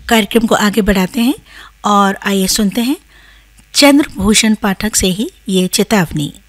कार्यक्रम को आगे बढ़ाते हैं और आइए सुनते हैं चंद्रभूषण पाठक से ही ये चेतावनी।